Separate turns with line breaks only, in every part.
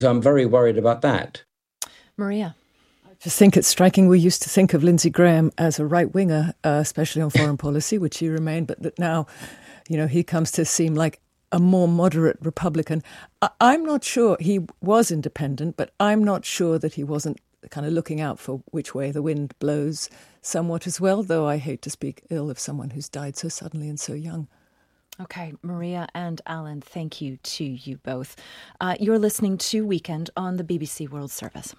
So I'm very worried about that.
Maria?
I just think it's striking. We used to think of Lindsey Graham as a right-winger, especially on foreign policy, which he remained, but that now, he comes to seem like a more moderate Republican. I'm not sure he was independent, but I'm not sure that he wasn't kind of looking out for which way the wind blows somewhat as well, though I hate to speak ill of someone who's died so suddenly and so young.
Okay, Maria and Alan, thank you to you both. You're listening to Weekend on the BBC World Service.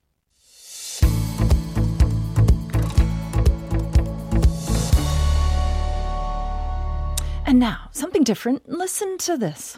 And now, something different. Listen to this.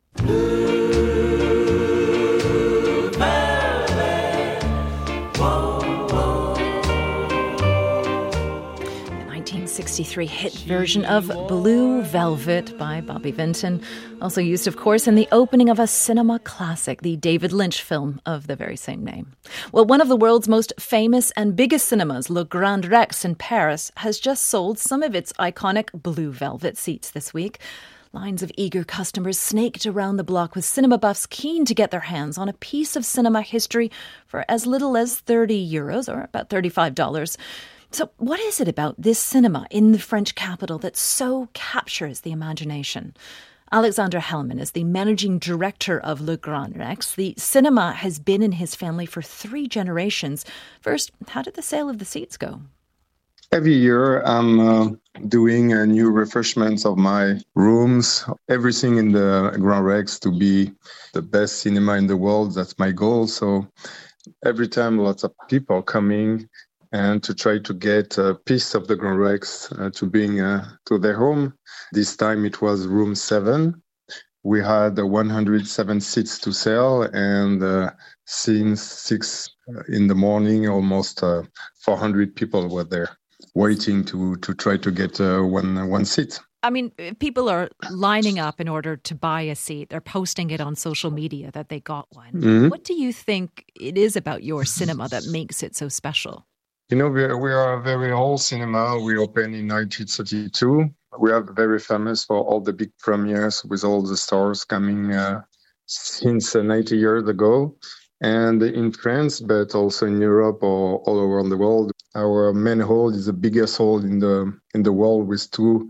The 1963 hit version of Blue Velvet by Bobby Vinton, also used, of course, in the opening of a cinema classic, the David Lynch film of the very same name. Well, one of the world's most famous and biggest cinemas, Le Grand Rex in Paris, has just sold some of its iconic Blue Velvet seats this week. Lines of eager customers snaked around the block with cinema buffs keen to get their hands on a piece of cinema history for as little as €30, or about $35. So what is it about this cinema in the French capital that so captures the imagination? Alexander Hellman is the managing director of Le Grand Rex. The cinema has been in his family for 3 generations. First, how did the sale of the seats go?
Every year, I'm doing new refreshments of my rooms, everything in the Grand Rex to be the best cinema in the world. That's my goal. So every time, lots of people coming and to try to get a piece of the Grand Rex to bring to their home. This time it was room 7. We had 107 seats to sell, and since 6 in the morning, almost 400 people were there waiting to try to get one seat.
I mean, people are lining up in order to buy a seat. They're posting it on social media that they got one. Mm-hmm. What do you think it is about your cinema that makes it so special?
We are a very old cinema. We opened in 1932. We are very famous for all the big premieres with all the stars coming since 90 years ago. And in France, but also in Europe or all around the world. Our main hall is the biggest hall in the world with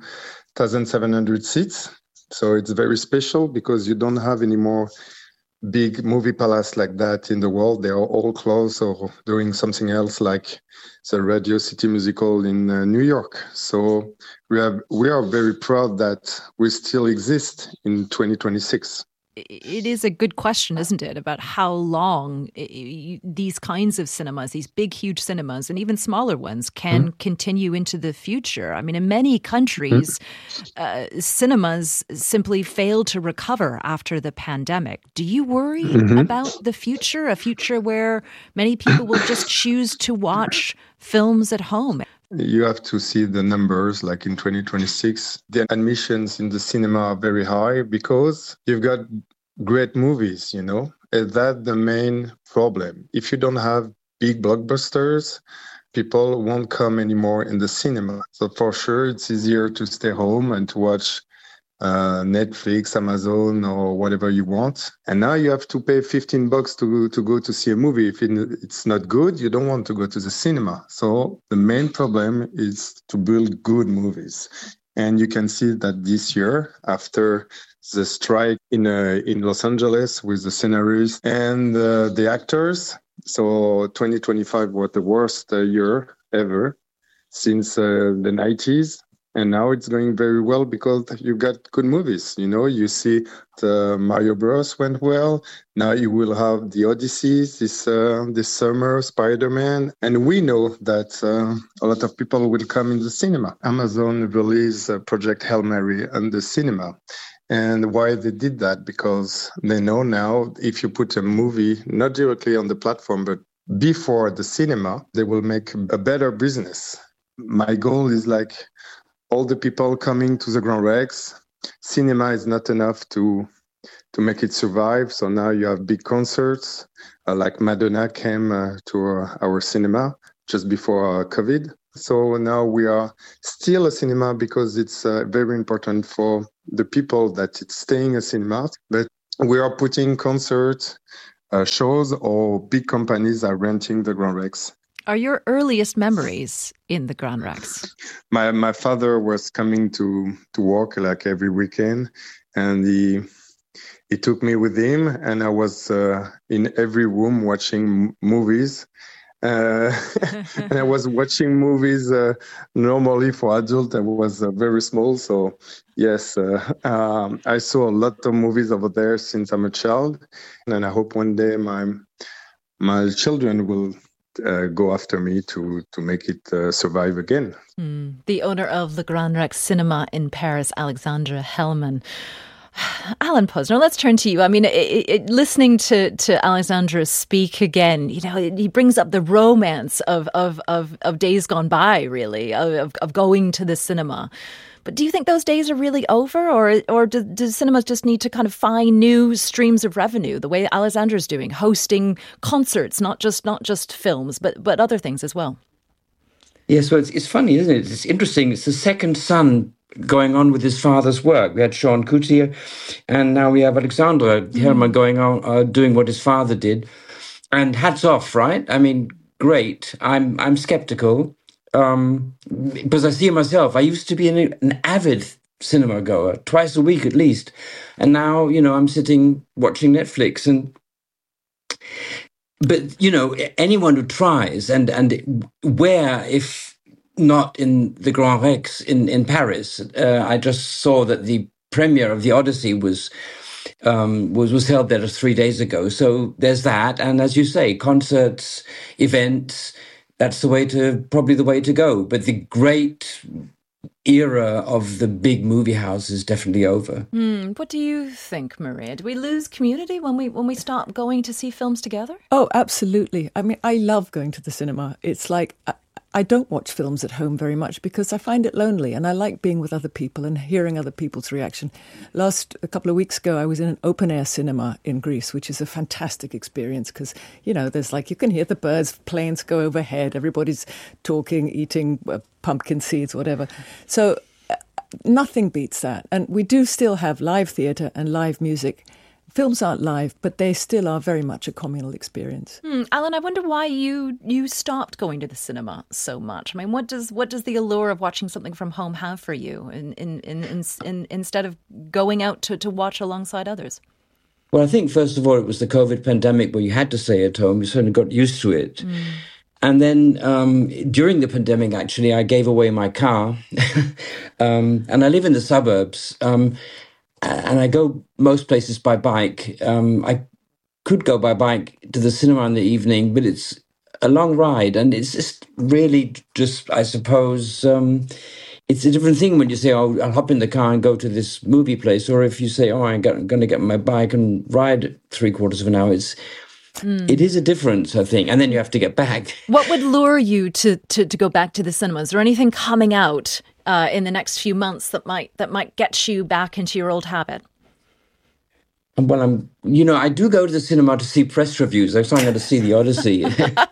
2,700 seats. So it's very special because you don't have any more big movie palace like that in the world. They are all closed or doing something else, like the Radio City Musical in New York. So we are very proud that we still exist in 2026.
It is a good question, isn't it, about how long these kinds of cinemas, these big, huge cinemas, and even smaller ones can continue into the future. I mean, in many countries, cinemas simply failed to recover after the pandemic. Do you worry about the future, a future where many people will just choose to watch films at home?
You have to see the numbers, like in 2026. The admissions in the cinema are very high because you've got great movies, Is that the main problem? If you don't have big blockbusters, people won't come anymore in the cinema. So for sure, it's easier to stay home and to watch Netflix, Amazon, or whatever you want. And now you have to pay $15 to go to see a movie. If it's not good, you don't want to go to the cinema. So the main problem is to build good movies. And you can see that this year, after the strike in Los Angeles with the scenarios and the actors, so 2025 was the worst year ever since the 90s. And now it's going very well because you got good movies. You see the Mario Bros went well. Now you will have the Odyssey this summer, Spider-Man. And we know that a lot of people will come in the cinema. Amazon released Project Hail Mary in the cinema. And why they did that? Because they know now if you put a movie not directly on the platform, but before the cinema, they will make a better business. My goal is like, all the people coming to the Grand Rex, cinema is not enough to make it survive. So now you have big concerts, like Madonna came to our cinema just before COVID. So now we are still a cinema because it's very important for the people that it's staying a cinema. But we are putting concerts, shows or big companies are renting the Grand Rex.
Are your earliest memories in the Grand Rex?
My father was coming to work like every weekend, and he took me with him, and I was in every room watching movies. And I was watching movies normally for adults. I was very small, so yes, I saw a lot of movies over there since I'm a child, and I hope one day my children will go after me to make it survive again.
The owner of Le Grand Rex Cinema in Paris, Alexandre Hellman. Alan Posner, let's turn to you. I mean, listening to Alexandre speak again, you know, he brings up the romance of days gone by, really, of going to the cinema. But do you think those days are really over, or do cinemas just need to kind of find new streams of revenue, the way Alexandre's doing, hosting concerts, not just films, but other things as well?
Yes, well, it's funny, isn't it? It's interesting. It's the second son going on with his father's work. We had Sean Coutier, and now we have Alexandre Hellman going on doing what his father did. And hats off, right? I mean, great. I'm skeptical because I see it myself. I used to be an avid cinema goer, twice a week at least, and now I'm sitting watching Netflix. But anyone who tries and where if not in the Grand Rex in Paris. I just saw that the premiere of The Odyssey was held there 3 days ago. So there's that, and as you say, concerts, events. That's probably the way to go. But the great era of the big movie house is definitely over.
What do you think, Maria? Do we lose community when we start going to see films together?
Oh, absolutely. I mean, I love going to the cinema. It's like I don't watch films at home very much because I find it lonely, and I like being with other people and hearing other people's reaction. A couple of weeks ago, I was in an open-air cinema in Greece, which is a fantastic experience because, there's you can hear the birds, planes go overhead, everybody's talking, eating pumpkin seeds, whatever. So nothing beats that. And we do still have live theatre and live music. Films aren't live, but they still are very much a communal experience.
Alan, I wonder why you stopped going to the cinema so much. I mean, what does the allure of watching something from home have for you instead of going out to watch alongside others?
Well, I think, first of all, it was the COVID pandemic where you had to stay at home. You certainly got used to it. And then during the pandemic, actually, I gave away my car. And I live in the suburbs. And I go most places by bike. I could go by bike to the cinema in the evening, but it's a long ride. And it's just really I suppose, it's a different thing when you say, I'll hop in the car and go to this movie place. Or if you say, I'm going to get on my bike and ride 3/4 of an hour, it is a difference, I think. And then you have to get back.
What would lure you to go back to the cinema? Is there anything coming out in the next few months that might get you back into your old habit?
Well, I do go to the cinema to see press reviews. I'm going to see The Odyssey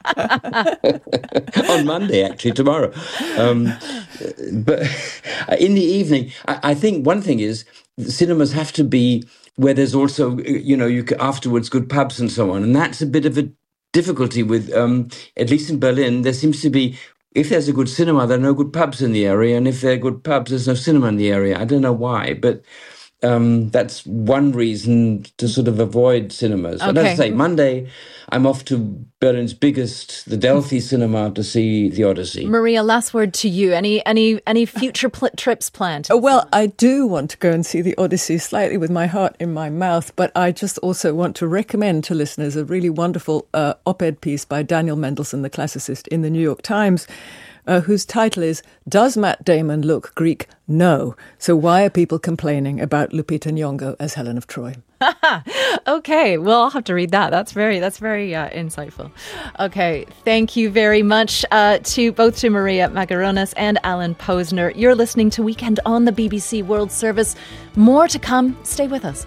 on Monday, actually, tomorrow. But in the evening, I think one thing is the cinemas have to be where there's also, you can, afterwards, good pubs and so on. And that's a bit of a difficulty with, at least in Berlin, there seems to be, if there's a good cinema, there are no good pubs in the area. And if there are good pubs, there's no cinema in the area. I don't know why, but that's one reason to sort of avoid cinemas. Okay. And as I say, Monday, I'm off to Berlin's biggest, the Delphi Cinema, to see The Odyssey.
Maria, last word to you. Any future trips planned?
Well, I do want to go and see The Odyssey slightly with my heart in my mouth, but I just also want to recommend to listeners a really wonderful op-ed piece by Daniel Mendelsohn, the classicist, in the New York Times, whose title is, Does Matt Damon Look Greek? No. So why are people complaining about Lupita Nyong'o as Helen of Troy?
Okay, well, I'll have to read that. That's very insightful. Okay, thank you very much to Maria Magarones and Alan Posner. You're listening to Weekend on the BBC World Service. More to come. Stay with us.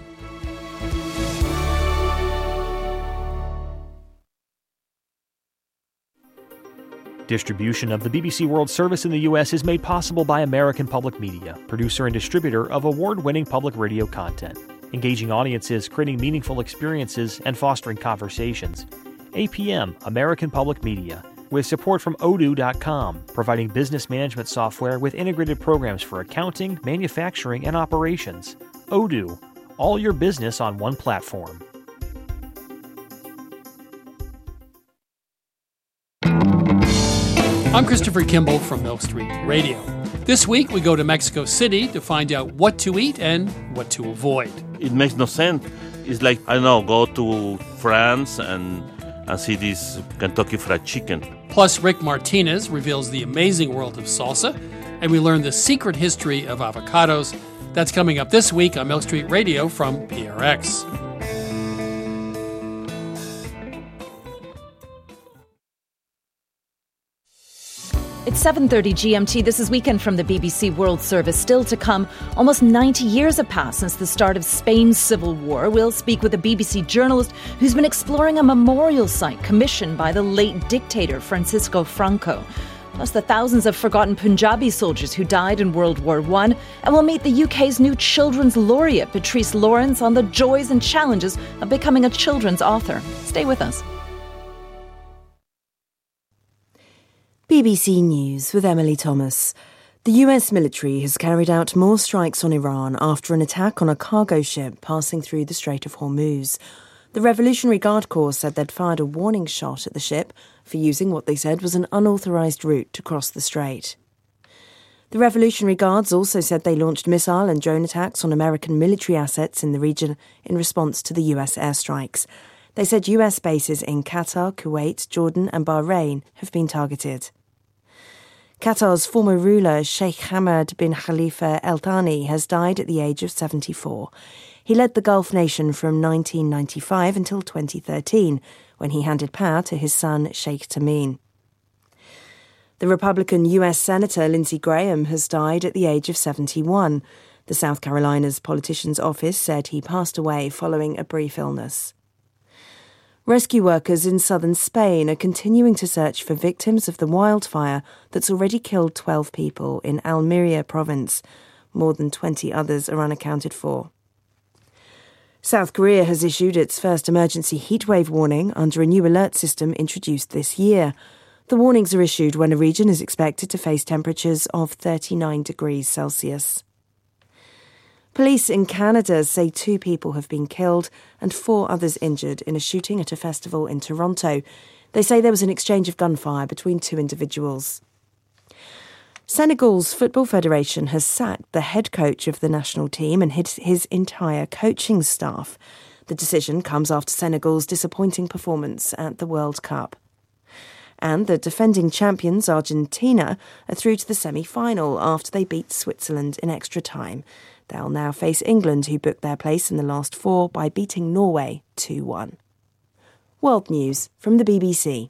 Distribution of the BBC World Service in the U.S. is made possible by American Public Media, producer and distributor of award-winning public radio content. engaging audiences, creating meaningful experiences, and fostering conversations. APM, American Public Media, with support from Odoo.com, providing business management software with integrated programs for accounting, manufacturing, and operations. Odoo, all your business on one platform.
I'm Christopher Kimball from Milk Street Radio. This week we go to Mexico City to find out what to eat and what to avoid.
It makes no sense. It's like, I don't know, go to France and see this Kentucky Fried Chicken.
Plus, Rick Martinez reveals the amazing world of salsa, and we learn the secret history of avocados. That's coming up this week on Milk Street Radio from PRX.
It's 7:30 GMT. This is Weekend from the BBC World Service. Still to come, almost 90 years have passed since the start of Spain's civil war. We'll speak with a BBC journalist who's been exploring a memorial site commissioned by the late dictator Francisco Franco. Plus the thousands of forgotten Punjabi soldiers who died in World War I. And we'll meet the UK's new children's laureate, Patrice Lawrence, on the joys and challenges of becoming a children's author. Stay with us.
BBC News with Emily Thomas. The US military has carried out more strikes on Iran after an attack on a cargo ship passing through the Strait of Hormuz. The Revolutionary Guard Corps said they'd fired a warning shot at the ship for using what they said was an unauthorised route to cross the strait. The Revolutionary Guards also said they launched missile and drone attacks on American military assets in the region in response to the US airstrikes. They said US bases in Qatar, Kuwait, Jordan and Bahrain have been targeted. Qatar's former ruler, Sheikh Hamad bin Khalifa Al Thani, has died at the age of 74. He led the Gulf nation from 1995 until 2013, when he handed power to his son, Sheikh Tamim. The Republican US Senator Lindsey Graham has died at the age of 71. The South Carolina's politician's office said he passed away following a brief illness. Rescue workers in southern Spain are continuing to search for victims of the wildfire that's already killed 12 people in Almeria province. More than 20 others are unaccounted for. South Korea has issued its first emergency heatwave warning under a new alert system introduced this year. The warnings are issued when a region is expected to face temperatures of 39 degrees Celsius. Police in Canada say 2 people have been killed and 4 others injured in a shooting at a festival in Toronto. They say there was an exchange of gunfire between 2 individuals. Senegal's Football Federation has sacked the head coach of the national team and his entire coaching staff. The decision comes after Senegal's disappointing performance at the World Cup. And the defending champions, Argentina, are through to the semi-final after they beat Switzerland in extra time. They'll now face England, who booked their place in the last 4 by beating Norway 2-1. World News from the BBC.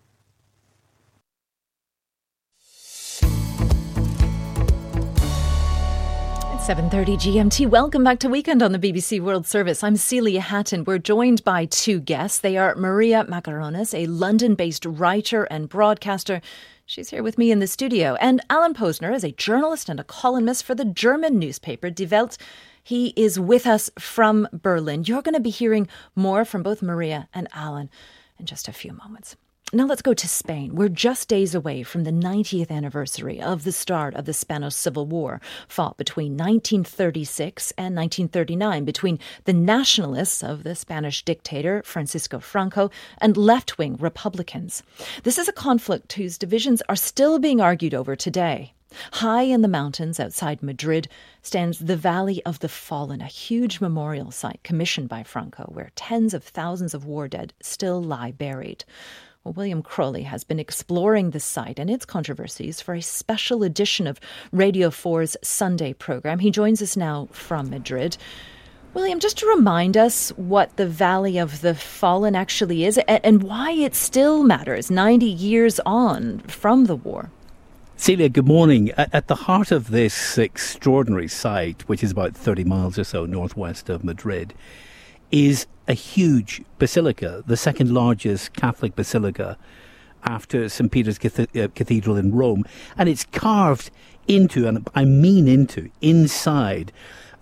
It's 7:30 GMT. Welcome back to Weekend on the BBC World Service. I'm Celia Hatton. We're joined by 2 guests. They are Maria Macaronis, a London-based writer and broadcaster. She's here with me in the studio. And Alan Posner is a journalist and a columnist for the German newspaper Die Welt. He is with us from Berlin. You're going to be hearing more from both Maria and Alan in just a few moments. Now let's go to Spain. We're just days away from the 90th anniversary of the start of the Spanish Civil War, fought between 1936 and 1939 between the nationalists of the Spanish dictator Francisco Franco and left-wing Republicans. This is a conflict whose divisions are still being argued over today. High in the mountains outside Madrid stands the Valley of the Fallen, a huge memorial site commissioned by Franco where tens of thousands of war dead still lie buried. Well, William Crowley has been exploring the site and its controversies for a special edition of Radio 4's Sunday programme. He joins us now from Madrid. William, just to remind us what the Valley of the Fallen actually is and why it still matters 90 years on from the war.
Celia, good morning. At the heart of this extraordinary site, which is about 30 miles or so northwest of Madrid, is a huge basilica, the second largest Catholic basilica after St. Peter's Cathedral in Rome. And it's carved into, and I mean into, inside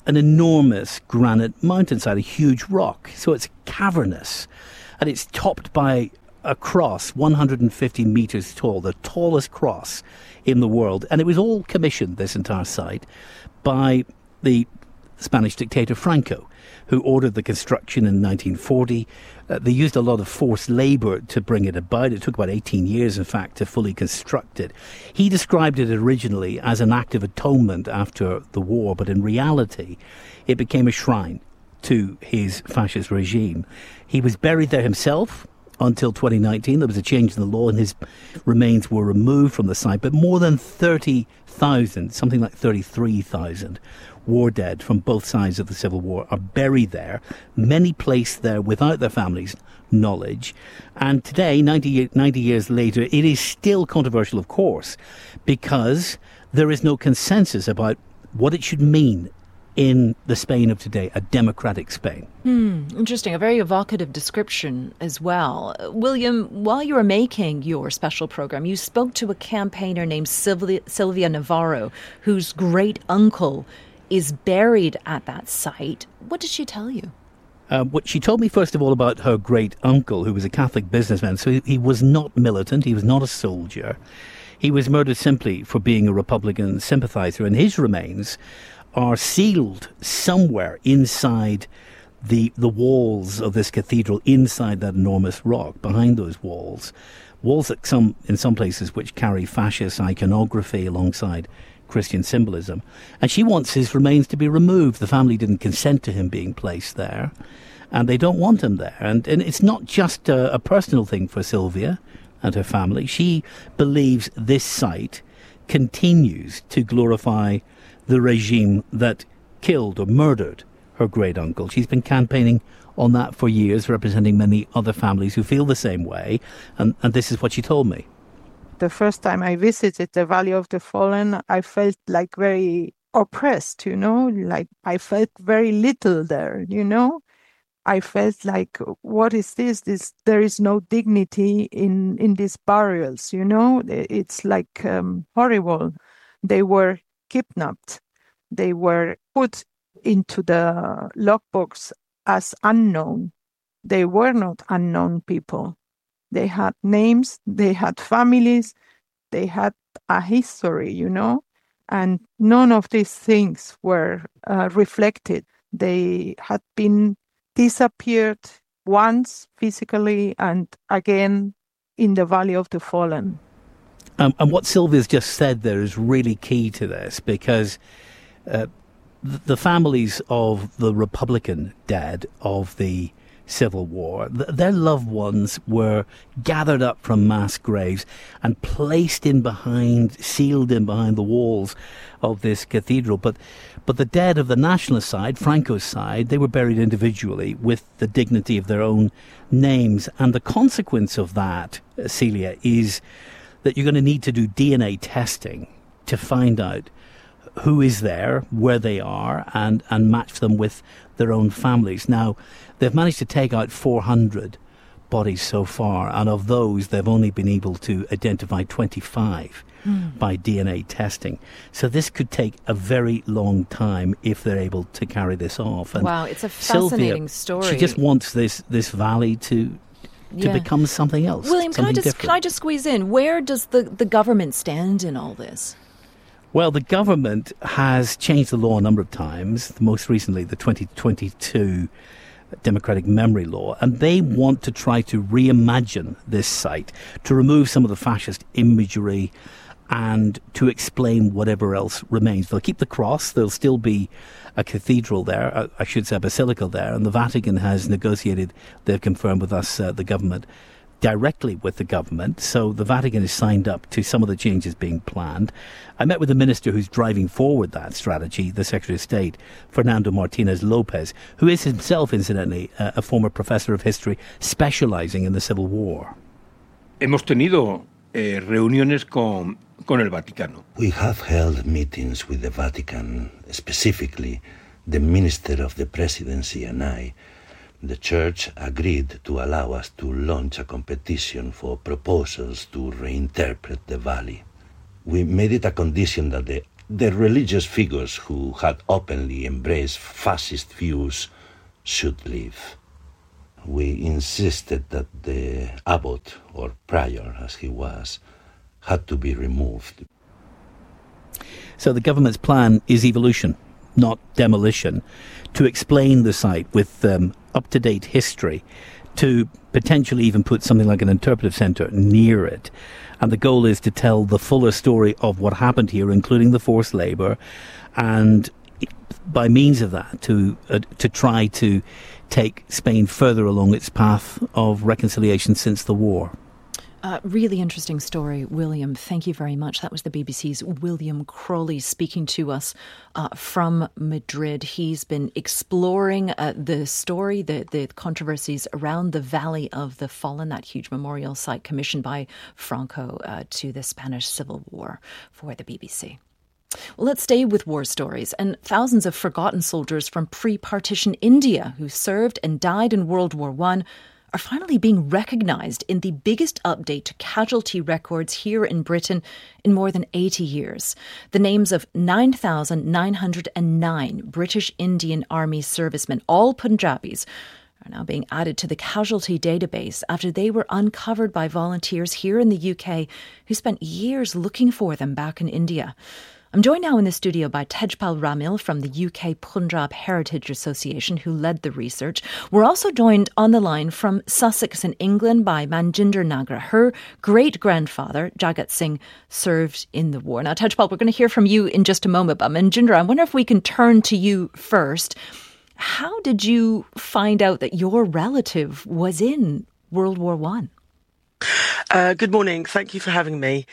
an enormous granite mountainside, a huge rock. So it's cavernous, and it's topped by a cross 150 meters tall, the tallest cross in the world. And it was all commissioned, this entire site, by the Spanish dictator Franco, who ordered the construction in 1940. They used a lot of forced labour to bring it about. It took about 18 years, in fact, to fully construct it. He described it originally as an act of atonement after the war, but in reality, it became a shrine to his fascist regime. He was buried there himself until 2019. There was a change in the law and his remains were removed from the site. But more than 30,000, something like 33,000 war dead from both sides of the Civil War are buried there, many placed there without their families' knowledge. And today, 90 years later, it is still controversial, of course, because there is no consensus about what it should mean in the Spain of today, a democratic Spain.
Interesting. A very evocative description as well. William, while you were making your special program, you spoke to a campaigner named Sylvia Navarro, whose great uncle is buried at that site. What did she tell you?
What she told me, first of all, about her great uncle, who was a Catholic businessman. So he was not militant. He was not a soldier. He was murdered simply for being a Republican sympathizer, and his remains are sealed somewhere inside the walls of this cathedral, inside that enormous rock, behind those walls that in some places which carry fascist iconography alongside Christian symbolism. And she wants his remains to be removed. The family didn't consent to him being placed there, and they don't want him there. And it's not just a personal thing for Sylvia and her family. She believes this site continues to glorify the regime that killed or murdered her great uncle. She's been campaigning on that for years, representing many other families who feel the same way. And this is what she told me.
The first time I visited the Valley of the Fallen, I felt like very oppressed, like I felt very little there, I felt like, what is this? There is no dignity in these burials, It's like horrible. They were kidnapped. They were put into the logbox as unknown. They were not unknown people. They had names, they had families, they had a history, and none of these things were reflected. They had been disappeared once physically and again in the Valley of the Fallen.
And what Sylvia's just said there is really key to this, because the families of the Republican dead of the Civil War, their loved ones were gathered up from mass graves and placed sealed in behind the walls of this cathedral. But the dead of the nationalist side, Franco's side, they were buried individually with the dignity of their own names. And the consequence of that, Celia, is that you're going to need to do DNA testing to find out who is there, where they are, and match them with their own families. Now, they've managed to take out 400 bodies so far, and of those, they've only been able to identify 25 by DNA testing. So this could take a very long time if they're able to carry this off. And
wow, it's a fascinating story.
She just wants this valley to become something else.
William, can I just squeeze in? Where does the government stand in all this?
Well, the government has changed the law a number of times, most recently the 2022 Democratic Memory Law, and they want to try to reimagine this site, to remove some of the fascist imagery and to explain whatever else remains. They'll keep the cross, there'll still be a cathedral there, I should say a basilica there, and the Vatican has negotiated, they've confirmed with us, the government, directly with the government, so the Vatican is signed up to some of the changes being planned. I met with the minister who's driving forward that strategy, the Secretary of State, Fernando Martinez Lopez, who is himself, incidentally, a former professor of history specializing in the Civil War.
Hemos tenido reuniones con el Vaticano.
We have held meetings with the Vatican, specifically the Minister of the Presidency and I. The Church agreed to allow us to launch a competition for proposals to reinterpret the valley. We made it a condition that the the religious figures who had openly embraced fascist views should leave. We insisted that the abbot, or prior as he was, had to be removed.
So the government's plan is evolution, not demolition, to explain the site with up-to-date history, to potentially even put something like an interpretive centre near it. And the goal is to tell the fuller story of what happened here, including the forced labour, and by means of that to try to take Spain further along its path of reconciliation since the war.
Really interesting story, William. Thank you very much. That was the BBC's William Crawley speaking to us from Madrid. He's been exploring the story, the controversies around the Valley of the Fallen, that huge memorial site commissioned by Franco to the Spanish Civil War for the BBC. Well, let's stay with war stories. And thousands of forgotten soldiers from pre-partition India who served and died in World War I are finally being recognised in the biggest update to casualty records here in Britain in more than 80 years. The names of 9,909 British Indian Army servicemen, all Punjabis, are now being added to the casualty database after they were uncovered by volunteers here in the UK who spent years looking for them back in India. I'm joined now in the studio by Tejpal Ramil from the UK Punjab Heritage Association, who led the research. We're also joined on the line from Sussex in England by Manjinder Nagra. Her great-grandfather, Jagat Singh, served in the war. Now, Tejpal, we're going to hear from you in just a moment, but Manjinder, I wonder if we can turn to you first. How did you find out that your relative was in World War I?
Good morning. Thank you for having me.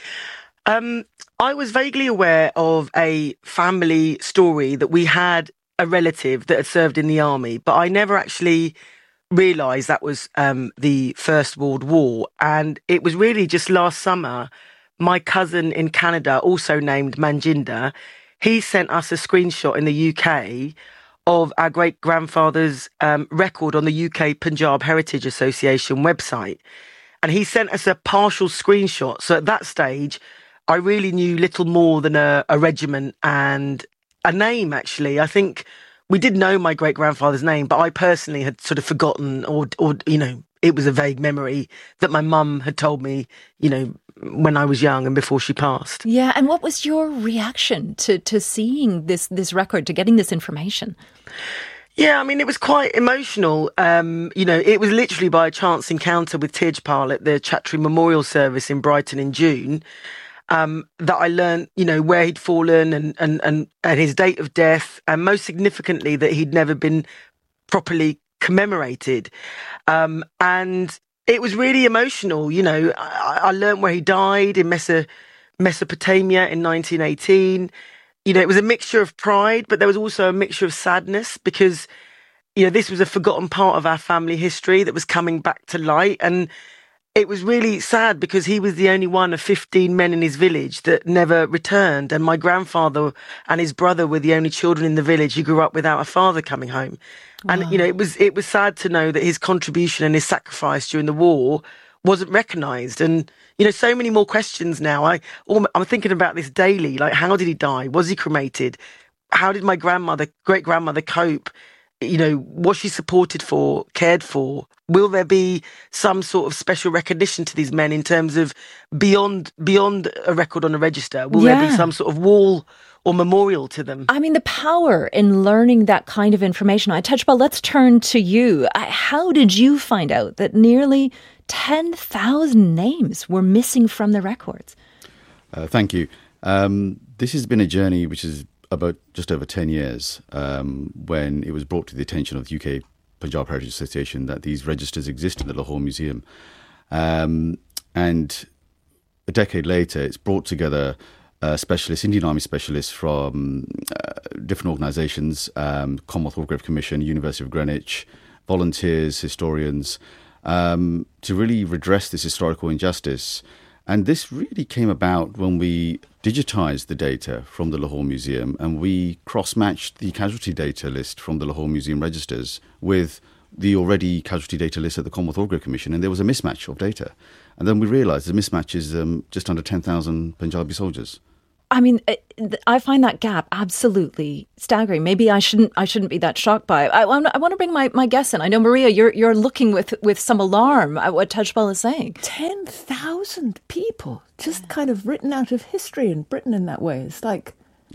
I was vaguely aware of a family story that we had a relative that had served in the army, but I never actually realised that was the First World War. And it was really just last summer, my cousin in Canada, also named Manjinder, he sent us a screenshot in the UK of our great-grandfather's record on the UK Punjab Heritage Association website. And he sent us a partial screenshot. So at that stage, I really knew little more than a regiment and a name, actually. I think we did know my great-grandfather's name, but I personally had sort of forgotten or it was a vague memory that my mum had told me, when I was young and before she passed.
Yeah, and what was your reaction to seeing this record, to getting this information?
Yeah, I mean, it was quite emotional. It was literally by a chance encounter with Tejpal at the Chattree Memorial Service in Brighton in June. That I learned, where he'd fallen and his date of death, and most significantly that he'd never been properly commemorated. And it was really emotional. I learned where he died in Mesopotamia in 1918. It was a mixture of pride, but there was also a mixture of sadness because, this was a forgotten part of our family history that was coming back to light. And it was really sad because he was the only one of 15 men in his village that never returned. And my grandfather and his brother were the only children in the village who grew up without a father coming home. Wow. And, it was sad to know that his contribution and his sacrifice during the war wasn't recognised. And, so many more questions now. I'm thinking about this daily. Like, how did he die? Was he cremated? How did my great-grandmother cope? Was she supported for, cared for? Will there be some sort of special recognition to these men in terms of beyond a record on a register? Will there be some sort of wall or memorial to them?
I mean, the power in learning that kind of information. Tejpal, let's turn to you. How did you find out that nearly 10,000 names were missing from the records?
Thank you. This has been a journey which is about just over 10 years when it was brought to the attention of the UK Punjab Heritage Association that these registers exist in the Lahore Museum. And a decade later, it's brought together Indian Army specialists from different organisations, Commonwealth War Grave Commission, University of Greenwich, volunteers, historians, to really redress this historical injustice. And this really came about when we digitised the data from the Lahore Museum and we cross-matched the casualty data list from the Lahore Museum registers with the already casualty data list at the Commonwealth War Grave Commission, and there was a mismatch of data. And then we realised the mismatch is just under 10,000 Punjabi soldiers.
I mean, I find that gap absolutely staggering. Maybe I shouldn't be that shocked by it. I want to bring my guests in. I know, Maria, you're looking with some alarm at what Tejpal is saying.
10,000 people just kind of written out of history in Britain in that way. It's like,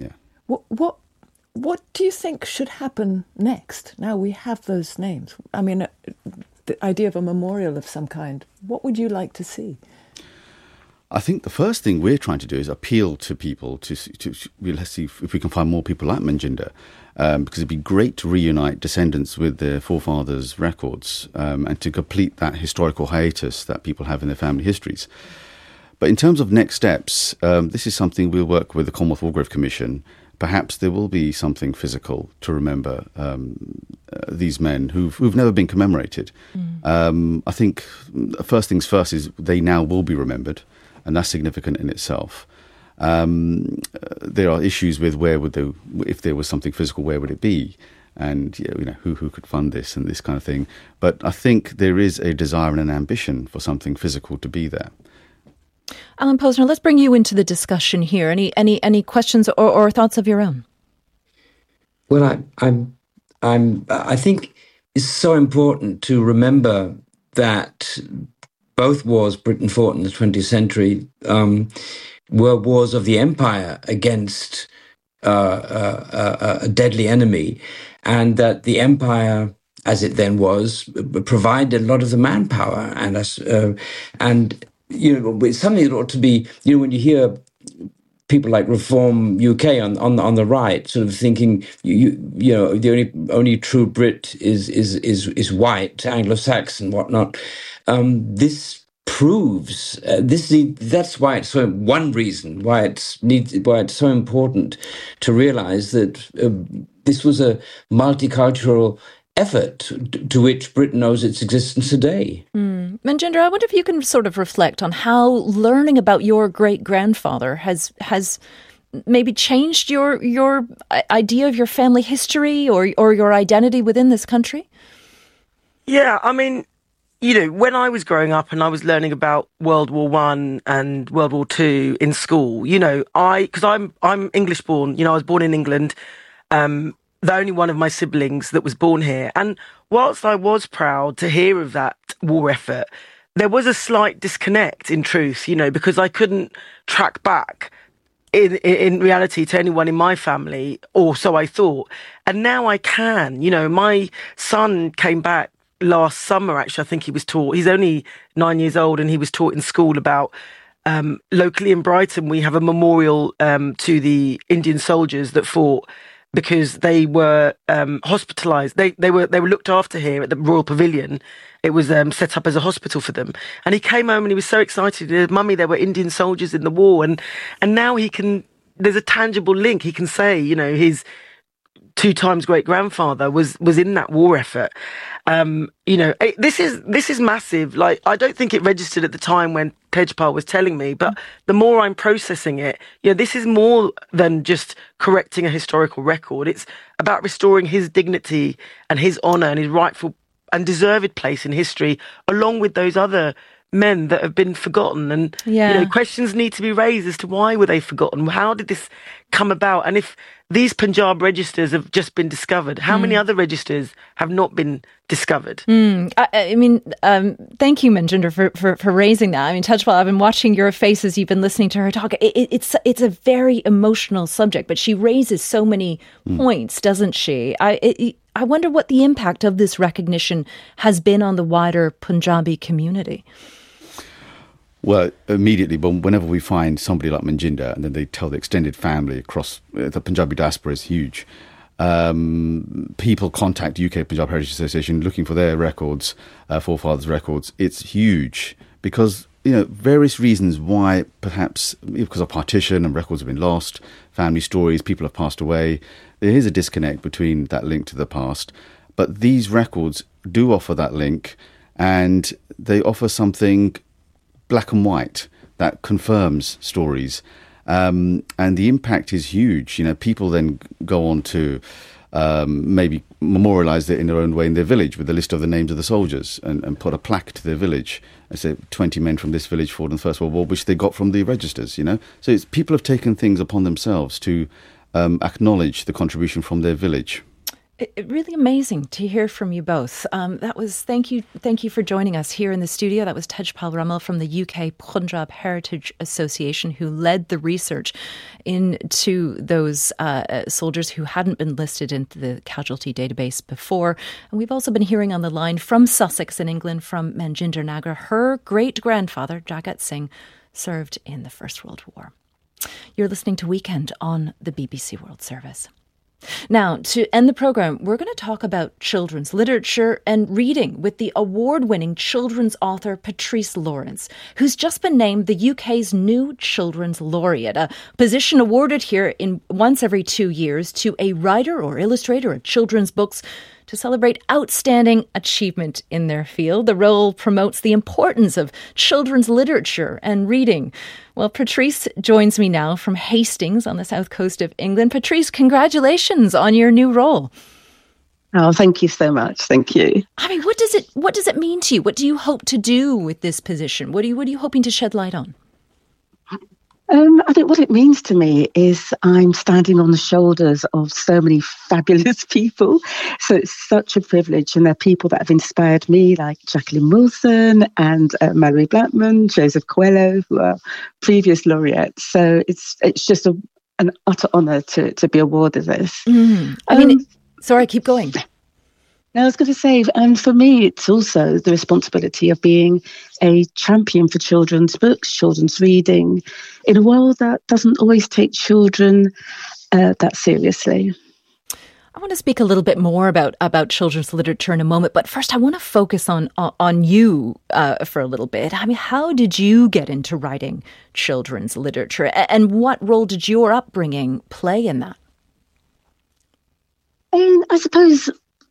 what do you think should happen next? Now we have those names. I mean, the idea of a memorial of some kind. What would you like to see?
I think the first thing we're trying to do is appeal to people to let's see if we can find more people like Manjinder, because it'd be great to reunite descendants with their forefathers' records and to complete that historical hiatus that people have in their family histories. But in terms of next steps, this is something we'll work with the Commonwealth War Grave Commission. Perhaps there will be something physical to remember these men who've never been commemorated. I think first things first is they now will be remembered. And that's significant in itself. There are issues with if there was something physical, where would it be? And who could fund this and this kind of thing. But I think there is a desire and an ambition for something physical to be there.
Alan Posner, let's bring you into the discussion here. Any questions or thoughts of your own?
Well, I think it's so important to remember that both wars Britain fought in the 20th century were wars of the empire against a deadly enemy, and that the empire, as it then was, provided a lot of the manpower. And it's something that ought to be, when you hear people like Reform UK on the right, sort of thinking, the only true Brit is white, Anglo-Saxon, whatnot. This proves that's why it's so. One reason why it's so important to realise that this was a multicultural effort to which Britain owes its existence today.
Manjinder, I wonder if you can sort of reflect on how learning about your great-grandfather has maybe changed your idea of your family history or your identity within this country?
Yeah, I mean, when I was growing up and I was learning about World War I and World War II in school, because I'm English born, I was born in England, the only one of my siblings that was born here. And whilst I was proud to hear of that war effort, there was a slight disconnect in truth, because I couldn't track back in reality to anyone in my family, or so I thought. And now I can. My son came back last summer, actually. I think he's only 9 years old, and he was taught in school about locally in Brighton we have a memorial to the Indian soldiers that fought because they were hospitalised. They were looked after here at the Royal Pavilion. It was set up as a hospital for them. And he came home and he was so excited. Mummy, there were Indian soldiers in the war. And now there's a tangible link. He can say, his 2 times great-grandfather was in that war effort. This is massive. Like, I don't think it registered at the time when Tejpal was telling me, but the more I'm processing it, this is more than just correcting a historical record. It's about restoring his dignity and his honour and his rightful and deserved place in history, along with those other men that have been forgotten. And questions need to be raised as to why were they forgotten? How did this come about? And if these Punjab registers have just been discovered, how many other registers have not been discovered?
I mean, thank you, Manjinder, for raising that. I mean, Tejpal, I've been watching your face as you've been listening to her talk. It's a very emotional subject, but she raises so many points, doesn't she? I wonder what the impact of this recognition has been on the wider Punjabi community.
Well, immediately, but whenever we find somebody like Manjinder, and then they tell the extended family across the Punjabi diaspora is huge. People contact UK Punjab Heritage Association looking for their records, forefathers' records. It's huge because, various reasons why, perhaps because of partition and records have been lost, family stories, people have passed away. There is a disconnect between that link to the past. But these records do offer that link, and they offer something black and white that confirms stories, and the impact is huge. People then go on to maybe memorialise it in their own way in their village with a list of the names of the soldiers and put a plaque to their village and say 20 men from this village fought in the First World War, which they got from the registers, you know. So it's, people have taken things upon themselves to acknowledge the contribution from their village.
Really amazing to hear from you both. Thank you for joining us here in the studio. That was Tejpal Ramal from the UK Punjab Heritage Association, who led the research into those soldiers who hadn't been listed into the casualty database before. And we've also been hearing on the line from Sussex in England, from Manjinder Nagar. Her great-grandfather, Jagat Singh, served in the First World War. You're listening to Weekend on the BBC World Service. Now, to end the programme, we're going to talk about children's literature and reading with the award-winning children's author Patrice Lawrence, who's just been named the UK's new Children's Laureate, a position awarded here once every 2 years to a writer or illustrator of children's books to celebrate outstanding achievement in their field. The role promotes the importance of children's literature and reading. Well, Patrice joins me now from Hastings on the south coast of England. Patrice, congratulations on your new role.
Oh, thank you so much. Thank you.
I mean, what does it mean to you? What do you hope to do with this position? What are you hoping to shed light on?
I think what it means to me is I'm standing on the shoulders of so many fabulous people. So it's such a privilege. And there are people that have inspired me, like Jacqueline Wilson and Malorie Blackman, Joseph Coelho, who are previous laureates. So it's just an utter honour to be awarded this.
Sorry, keep going.
I was going to say, for me, it's also the responsibility of being a champion for children's books, children's reading, in a world that doesn't always take children that seriously.
I want to speak a little bit more about children's literature in a moment, but first I want to focus on you for a little bit. I mean, how did you get into writing children's literature, and what role did your upbringing play in that?
I suppose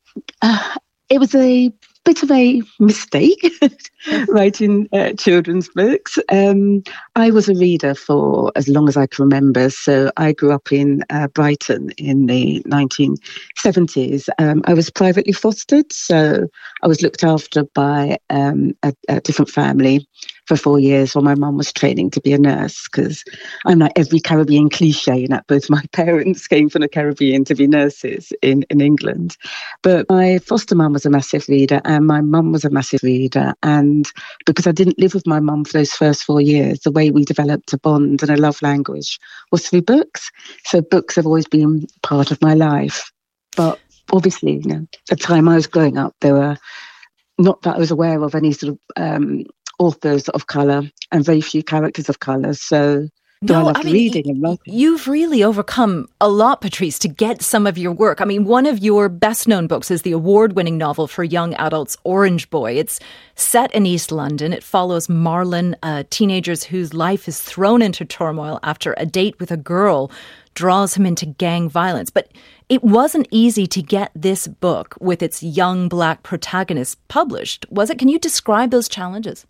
it was a bit of a mistake writing children's books. I was a reader for as long as I can remember. So I grew up in Brighton in the 1970s. I was privately fostered, so I was looked after by a different family for 4 years while my mum was training to be a nurse, because I'm like every Caribbean cliche in that both my parents came from the Caribbean to be nurses in England. But my foster mum was a massive reader and my mum was a massive reader. And because I didn't live with my mum for those first 4 years, the way we developed a bond and a love language was through books. So books have always been part of my life. But obviously, at the time I was growing up, there were not that I was aware of any sort of authors of colour and very few characters of colour. So reading and writing.
You've really overcome a lot, Patrice, to get some of your work. I mean, one of your best-known books is the award-winning novel for young adults, Orange Boy. It's set in East London. It follows Marlon, teenager whose life is thrown into turmoil after a date with a girl draws him into gang violence. But it wasn't easy to get this book with its young black protagonist published, was it? Can you describe those challenges?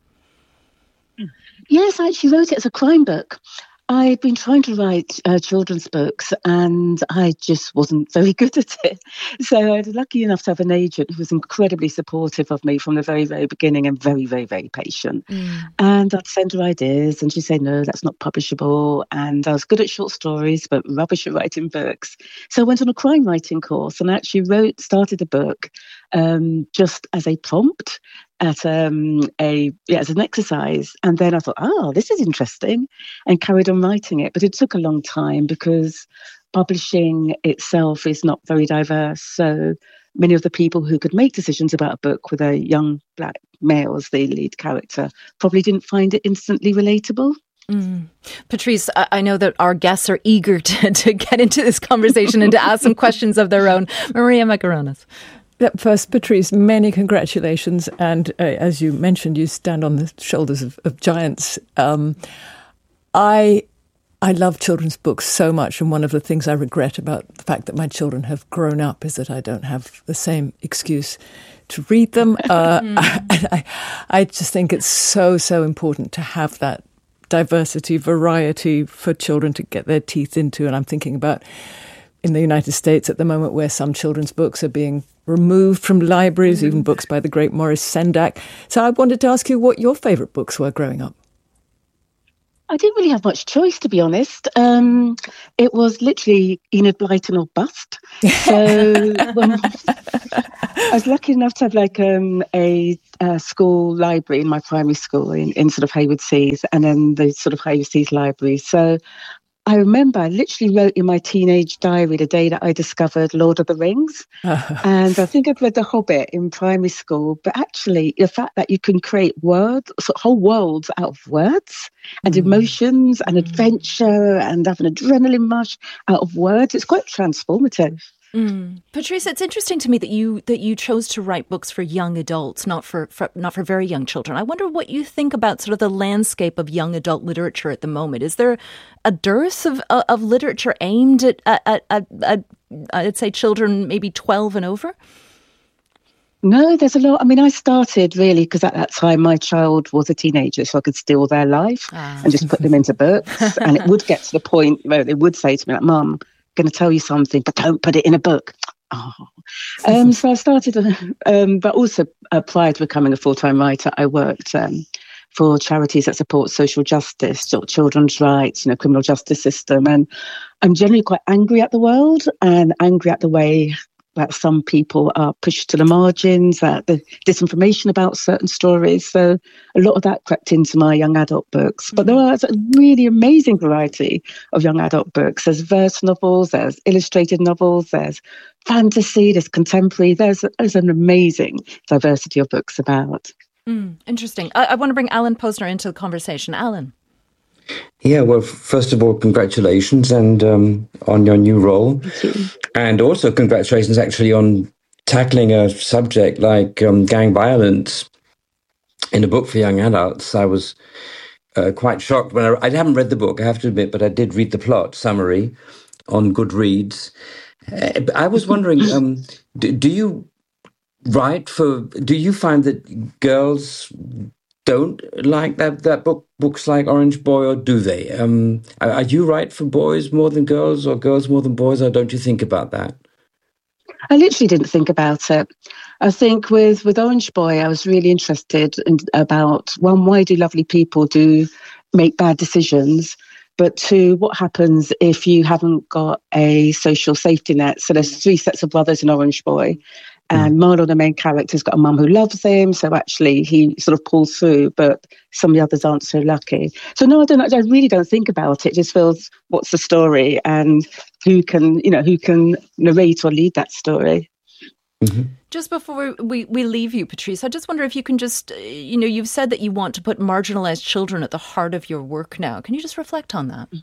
Yes, I actually wrote it as a crime book. I'd been trying to write children's books and I just wasn't very good at it. So I was lucky enough to have an agent who was incredibly supportive of me from the very, very beginning and very, very, very patient. And I'd send her ideas and she'd say, no, that's not publishable. And I was good at short stories, but rubbish at writing books. So I went on a crime writing course and actually started a book just as a prompt. As an exercise. And then I thought, this is interesting, and carried on writing it. But it took a long time because publishing itself is not very diverse. So many of the people who could make decisions about a book with a young black male as the lead character probably didn't find it instantly relatable.
Patrice, I know that our guests are eager to get into this conversation and to ask some questions of their own. Maria Macaronis.
First, Patrice, many congratulations. And as you mentioned, you stand on the shoulders of giants. I love children's books so much. And one of the things I regret about the fact that my children have grown up is that I don't have the same excuse to read them. I just think it's so important to have that diversity, variety for children to get their teeth into. And I'm thinking about in the United States at the moment where some children's books are being removed from libraries, even books by the great Maurice Sendak. So I wanted to ask you what your favourite books were growing up.
I didn't really have much choice, to be honest. It was literally Enid Blyton or bust. So I was lucky enough to have like a school library in my primary school in sort of Hayward Seas, and then the sort of Hayward Seas library. So I remember I literally wrote in my teenage diary the day that I discovered Lord of the Rings. And I think I'd read The Hobbit in primary school. But actually, the fact that you can create words, sort of whole worlds out of words and emotions and adventure and have an adrenaline rush out of words, it's quite transformative.
Patrice, it's interesting to me that you chose to write books for young adults, not for very young children. I wonder what you think about sort of the landscape of young adult literature at the moment. Is there a dearth of literature aimed at I'd say children maybe 12 and over?
No, there's a lot. I mean, I started really because at that time my child was a teenager, so I could steal their life and just put them into books. And it would get to the point where they would say to me, like, "Mum, going to tell you something, but don't put it in a book." So I started, but also prior to becoming a full-time writer, I worked for charities that support social justice, children's rights, criminal justice system. And I'm generally quite angry at the world and angry at the way that some people are pushed to the margins, the disinformation about certain stories. So a lot of that crept into my young adult books. But there are a really amazing variety of young adult books. There's verse novels, there's illustrated novels, there's fantasy, there's contemporary. There's an amazing diversity of books about.
Interesting. I want to bring Alan Posner into the conversation. Alan.
Yeah, well, first of all, congratulations and on your new role.
Thank you.
And also congratulations actually on tackling a subject like gang violence in a book for young adults. I was quite shocked when I haven't read the book, I have to admit, but I did read the plot summary on Goodreads. I was wondering, do you find that girls don't like that books like Orange Boy, or do they? Are you right for boys more than girls, or girls more than boys, or don't you think about that?
I literally didn't think about it. I think with Orange Boy, I was really interested in about, one, why do lovely people make bad decisions? But two, what happens if you haven't got a social safety net? So there's 3 sets of brothers in Orange Boy. And Marlon, the main character, has got a mum who loves him, so actually he sort of pulls through, but some of the others aren't so lucky. So no, I really don't think about it. It just feels, what's the story and who can narrate or lead that story.
Mm-hmm.
Just before we leave you, Patrice, I just wonder if you can just, you've said that you want to put marginalised children at the heart of your work now. Can you just reflect on that?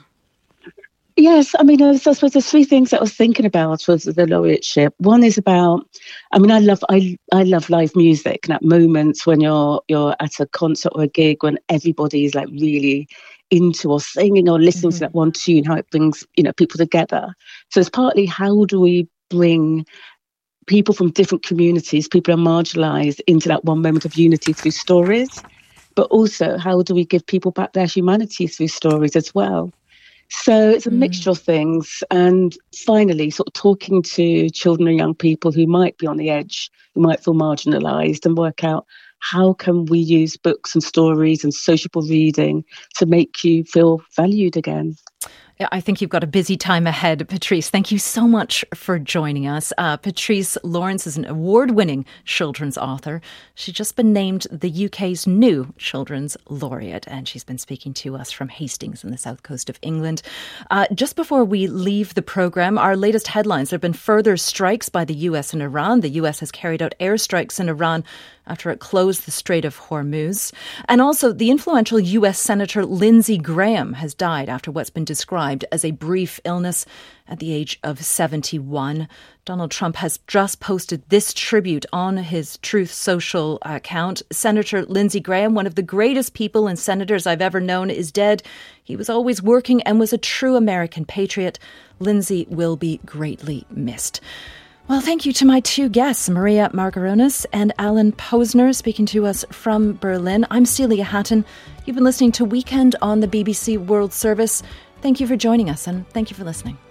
Yes, I mean, I suppose there's 3 things that I was thinking about with the laureateship. One is about, I mean, I love live music, and at moments when you're at a concert or a gig when everybody is like really into or singing or listening to that one tune, how it brings, people together. So it's partly, how do we bring people from different communities, people who are marginalised, into that one moment of unity through stories? But also, how do we give people back their humanity through stories as well? So it's a mixture of things. And finally, sort of talking to children and young people who might be on the edge, who might feel marginalised, and work out, how can we use books and stories and sociable reading to make you feel valued again?
I think you've got a busy time ahead, Patrice. Thank you so much for joining us. Patrice Lawrence is an award-winning children's author. She's just been named the UK's new Children's Laureate, and she's been speaking to us from Hastings in the south coast of England. Just before we leave the programme, our latest headlines. There have been further strikes by the US and Iran. The US has carried out airstrikes in Iran after it closed the Strait of Hormuz. And also, the influential US Senator Lindsey Graham has died after what's been described as a brief illness at the age of 71. Donald Trump has just posted this tribute on his Truth Social account. Senator Lindsey Graham, one of the greatest people and senators I've ever known, is dead. He was always working and was a true American patriot. Lindsey will be greatly missed. Well, thank you to my 2 guests, Maria Margaronis and Alan Posner, speaking to us from Berlin. I'm Celia Hatton. You've been listening to Weekend on the BBC World Service. Thank you for joining us, and thank you for listening.